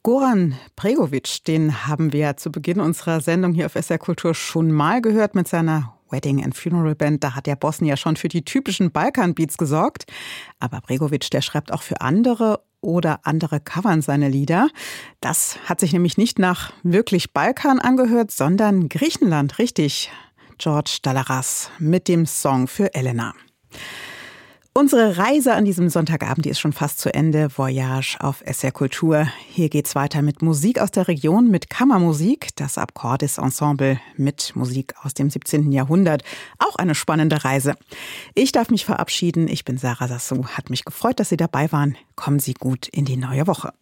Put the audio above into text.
Goran Bregović, den haben wir zu Beginn unserer Sendung hier auf SR Kultur schon mal gehört mit seiner Wedding and Funeral Band. Da hat der Bosnier ja schon für die typischen Balkan-Beats gesorgt. Aber Bregović, der schreibt auch für andere oder andere covern seine Lieder. Das hat sich nämlich nicht nach wirklich Balkan angehört, sondern Griechenland, richtig. George Dalaras mit dem Song für Elena. Unsere Reise an diesem Sonntagabend, die ist schon fast zu Ende. Voyage auf SR Kultur. Hier geht's weiter mit Musik aus der Region, mit Kammermusik, das Akkordis Ensemble mit Musik aus dem 17. Jahrhundert. Auch eine spannende Reise. Ich darf mich verabschieden. Ich bin Sarah Sassou. Hat mich gefreut, dass Sie dabei waren. Kommen Sie gut in die neue Woche.